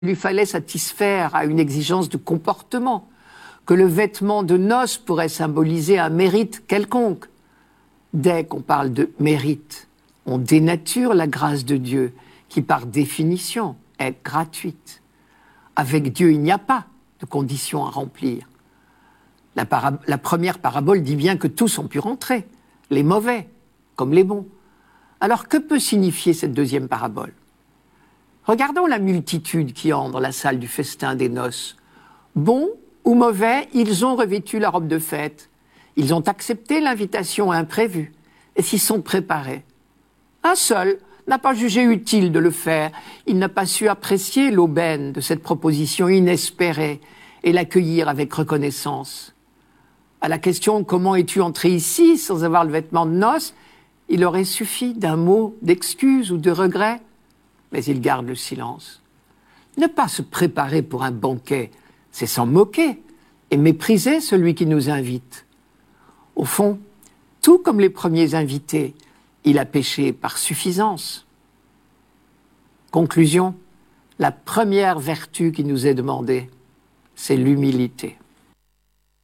lui fallait satisfaire à une exigence de comportement, que le vêtement de noces pourrait symboliser un mérite quelconque. Dès qu'on parle de mérite, on dénature la grâce de Dieu, qui par définition est gratuite. Avec Dieu, il n'y a pas de conditions à remplir. La première parabole dit bien que tous ont pu rentrer, les mauvais comme les bons. Alors que peut signifier cette deuxième parabole ? Regardons la multitude qui entre dans la salle du festin des noces. Bons ou mauvais, ils ont revêtu la robe de fête. Ils ont accepté l'invitation imprévue et s'y sont préparés. Un seul n'a pas jugé utile de le faire. Il n'a pas su apprécier l'aubaine de cette proposition inespérée et l'accueillir avec reconnaissance. À la question « Comment es-tu entré ici sans avoir le vêtement de noces ?» il aurait suffi d'un mot d'excuse ou de regret, mais il garde le silence. Ne pas se préparer pour un banquet, c'est s'en moquer et mépriser celui qui nous invite. Au fond, tout comme les premiers invités, il a péché par suffisance. Conclusion, la première vertu qui nous est demandée, c'est l'humilité.